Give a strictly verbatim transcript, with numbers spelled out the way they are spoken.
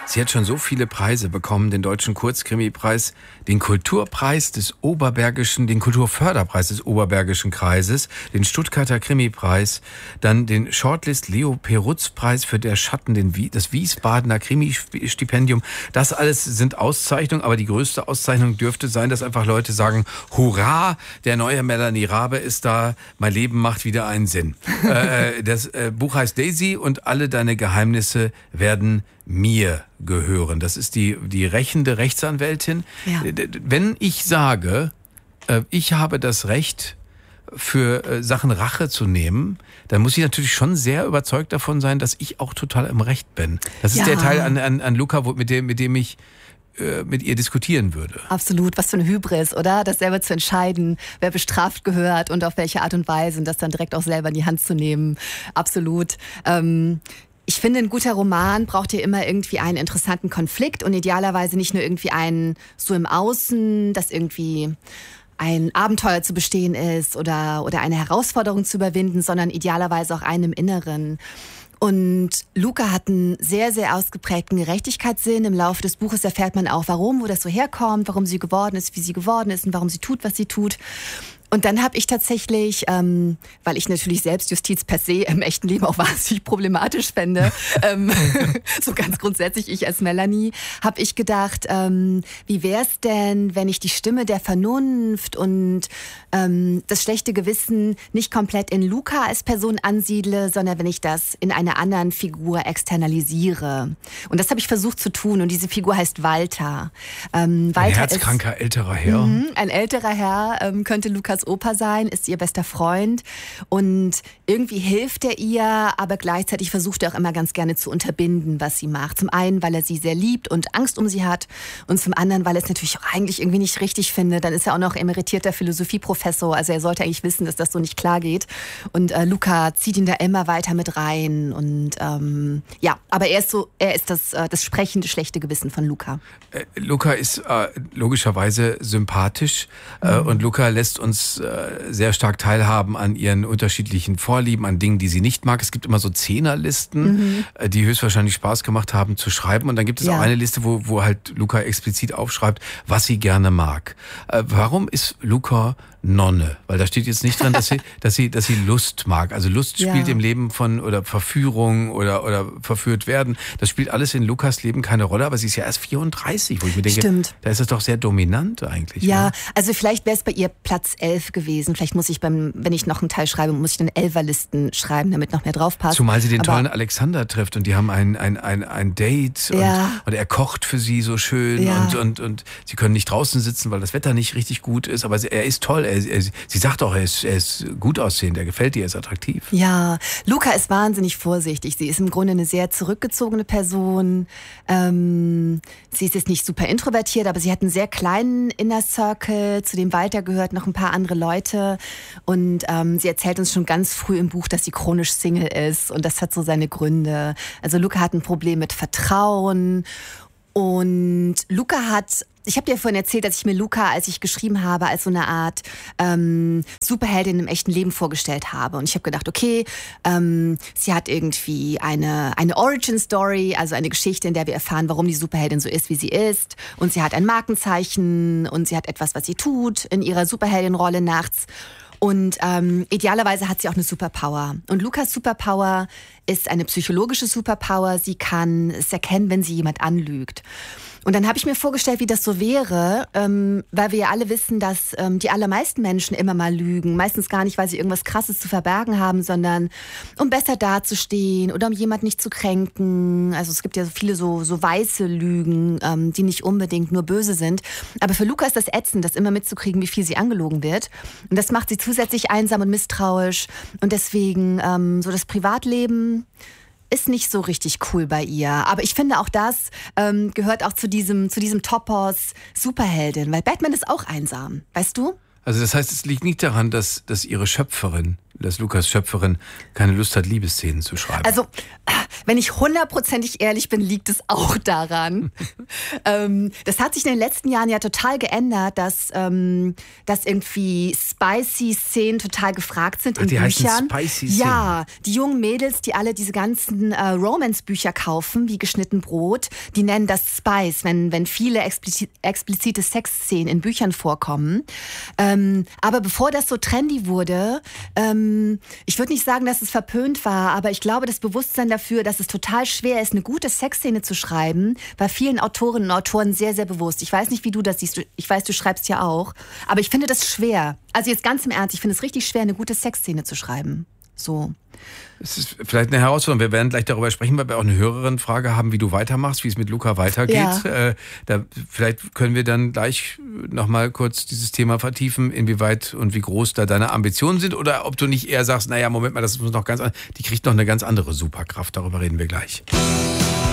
Sie hat schon so viele Preise bekommen, den Deutschen Kurzkrimipreis, den Kulturpreis des Oberbergischen, den Kulturförderpreis des Oberbergischen Kreises, den Stuttgarter Krimipreis, dann den Shortlist Leo Perutz-Preis für Der Schatten, den, das Wiesbadener Krimi-Stipendium. Das alles sind Auszeichnungen, aber die größte Auszeichnung dürfte sein, dass einfach Leute sagen, hurra, der neue Melanie Rabe ist da, mein Leben macht wieder einen Sinn. äh, das äh, Buch heißt Daisy und alle deine Geheimnisse werden mir gehören. Das ist die, die rächende Rechtsanwältin. Ja. Wenn ich sage, ich habe das Recht, für Sachen Rache zu nehmen, dann muss ich natürlich schon sehr überzeugt davon sein, dass ich auch total im Recht bin. Das ist ja der Teil an, an, an Luca, mit dem, mit dem ich mit ihr diskutieren würde. Absolut, was für eine Hybris, oder? Das selber zu entscheiden, wer bestraft gehört und auf welche Art und Weise und das dann direkt auch selber in die Hand zu nehmen. Absolut. Ähm Ich finde, ein guter Roman braucht ja immer irgendwie einen interessanten Konflikt und idealerweise nicht nur irgendwie einen so im Außen, dass irgendwie ein Abenteuer zu bestehen ist oder, oder eine Herausforderung zu überwinden, sondern idealerweise auch einen im Inneren. Und Luca hat einen sehr, sehr ausgeprägten Gerechtigkeitssinn. Im Laufe des Buches erfährt man auch, warum, wo das so herkommt, warum sie geworden ist, wie sie geworden ist und warum sie tut, was sie tut. Und dann habe ich tatsächlich, ähm, weil ich natürlich Selbstjustiz per se im echten Leben auch wahnsinnig problematisch fände, ähm, so ganz grundsätzlich ich als Melanie, habe ich gedacht, ähm, wie wär's denn, wenn ich die Stimme der Vernunft und ähm, das schlechte Gewissen nicht komplett in Luca als Person ansiedle, sondern wenn ich das in einer anderen Figur externalisiere. Und das habe ich versucht zu tun und diese Figur heißt Walter. Ähm, Walter ein herzkranker ist, älterer Herr. Mh, ein älterer Herr ähm, könnte Lukas Opa sein, ist ihr bester Freund und irgendwie hilft er ihr, aber gleichzeitig versucht er auch immer ganz gerne zu unterbinden, was sie macht. Zum einen, weil er sie sehr liebt und Angst um sie hat und zum anderen, weil er es natürlich auch eigentlich irgendwie nicht richtig findet. Dann ist er auch noch emeritierter Philosophieprofessor, also er sollte eigentlich wissen, dass das so nicht klar geht. Und äh, Luca zieht ihn da immer weiter mit rein und ähm, ja, aber er ist so, er ist das, äh, das sprechende schlechte Gewissen von Luca. Äh, Luca ist äh, logischerweise sympathisch äh, mhm. und Luca lässt uns sehr stark teilhaben an ihren unterschiedlichen Vorlieben, an Dingen, die sie nicht mag. Es gibt immer so Zehnerlisten, mhm. die höchstwahrscheinlich Spaß gemacht haben zu schreiben. Und dann gibt es ja. auch eine Liste, wo, wo halt Luca explizit aufschreibt, was sie gerne mag. Äh, warum ist Luca Nonne? Weil da steht jetzt nicht drin, dass sie, dass sie, dass sie Lust mag. Also Lust spielt ja. im Leben von, oder Verführung oder, oder verführt werden. Das spielt alles in Lukas Leben keine Rolle, aber sie ist ja erst vierunddreißig, wo ich mir denke, Stimmt. da ist es doch sehr dominant eigentlich. Ja, oder? Also vielleicht wäre es bei ihr Platz elf gewesen. Vielleicht muss ich beim, wenn ich noch einen Teil schreibe, muss ich dann Elferlisten schreiben, damit noch mehr drauf passt. Zumal sie den aber tollen Alexander trifft und die haben ein, ein, ein, ein Date und, ja. und er kocht für sie so schön ja. und, und, und sie können nicht draußen sitzen, weil das Wetter nicht richtig gut ist, aber er ist toll. Er, er, sie sagt auch, er ist, er ist gut aussehend, er gefällt ihr, er ist attraktiv. Ja, Luca ist wahnsinnig vorsichtig. Sie ist im Grunde eine sehr zurückgezogene Person. Ähm, sie ist jetzt nicht super introvertiert, aber sie hat einen sehr kleinen Inner Circle, zu dem Walter gehört noch ein paar andere Leute. Und ähm, sie erzählt uns schon ganz früh im Buch, dass sie chronisch Single ist. Und das hat so seine Gründe. Also Luca hat ein Problem mit Vertrauen. Und Luca hat, ich habe dir vorhin erzählt, dass ich mir Luca, als ich geschrieben habe, als so eine Art ähm, Superheldin im echten Leben vorgestellt habe. Und ich habe gedacht, okay, ähm, sie hat irgendwie eine, eine Origin-Story, also eine Geschichte, in der wir erfahren, warum die Superheldin so ist, wie sie ist. Und sie hat ein Markenzeichen und sie hat etwas, was sie tut in ihrer Superheldin-Rolle nachts. Und ähm, idealerweise hat sie auch eine Superpower. Und Lukas Superpower ist eine psychologische Superpower. Sie kann es erkennen, wenn sie jemand anlügt. Und dann habe ich mir vorgestellt, wie das so wäre, ähm, weil wir ja alle wissen, dass ähm, die allermeisten Menschen immer mal lügen. Meistens gar nicht, weil sie irgendwas Krasses zu verbergen haben, sondern um besser dazustehen oder um jemand nicht zu kränken. Also es gibt ja so viele so, so weiße Lügen, ähm, die nicht unbedingt nur böse sind. Aber für Luca ist das ätzend, das immer mitzukriegen, wie viel sie angelogen wird. Und das macht sie zusätzlich einsam und misstrauisch. Und deswegen ähm, so das Privatleben ist nicht so richtig cool bei ihr. Aber ich finde auch das ähm, gehört auch zu diesem, zu diesem Topos Superheldin. Weil Batman ist auch einsam, weißt du? Also das heißt, es liegt nicht daran, dass, dass ihre Schöpferin, dass Lukas Schöpferin keine Lust hat, Liebesszenen zu schreiben. Also, wenn ich hundertprozentig ehrlich bin, liegt es auch daran. ähm, das hat sich in den letzten Jahren ja total geändert, dass, ähm, dass irgendwie spicy Szenen total gefragt sind in Ach, die Büchern. Heißen spicy Szenen. Ja, die jungen Mädels, die alle diese ganzen äh, Romance-Bücher kaufen, wie geschnitten Brot, die nennen das Spice, wenn, wenn viele explizit, explizite Sexszenen in Büchern vorkommen. Ähm, aber bevor das so trendy wurde, ähm, ich würde nicht sagen, dass es verpönt war, aber ich glaube, das Bewusstsein dafür, dass es total schwer ist, eine gute Sexszene zu schreiben, war vielen Autorinnen und Autoren sehr, sehr bewusst. Ich weiß nicht, wie du das siehst. Ich weiß, du schreibst ja auch. Aber ich finde das schwer. Also jetzt ganz im Ernst, ich finde es richtig schwer, eine gute Sexszene zu schreiben. So. Es ist vielleicht eine Herausforderung. Wir werden gleich darüber sprechen, weil wir auch eine Hörerin-Frage haben, wie du weitermachst, wie es mit Luca weitergeht. Ja. Äh, da, vielleicht können wir dann gleich nochmal kurz dieses Thema vertiefen, inwieweit und wie groß da deine Ambitionen sind oder ob du nicht eher sagst, naja, Moment mal, das muss noch ganz, die kriegt noch eine ganz andere Superkraft. Darüber reden wir gleich.